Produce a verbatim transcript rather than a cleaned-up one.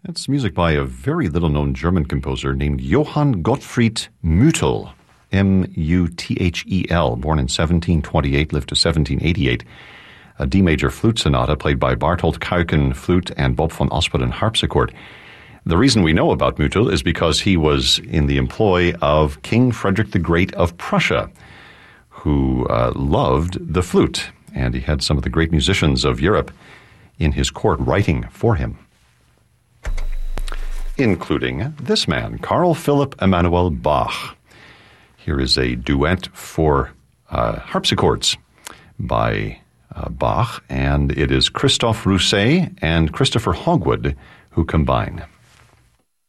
That's music by a very little-known German composer named Johann Gottfried Muthel, M U T H E L, born in seventeen twenty-eight, lived to seventeen eighty-eight. A D major flute sonata played by Barthold Kuiken flute and Bob von Ospelen harpsichord. The reason we know about Muthel is because he was in the employ of King Frederick the Great of Prussia, who uh, loved the flute, and he had some of the great musicians of Europe in his court writing for him, including this man, Carl Philipp Emanuel Bach. Here is a duet for uh, harpsichords by uh, Bach, and it is Christoph Rousset and Christopher Hogwood who combine.